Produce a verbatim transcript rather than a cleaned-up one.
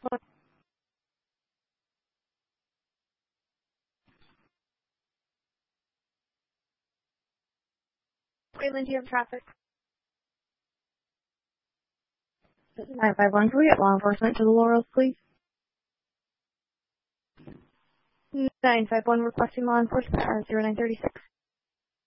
Wayland, you have traffic. nine five one, can we get law enforcement to the Laurels, please? nine five one requesting law enforcement, or zero nine three six.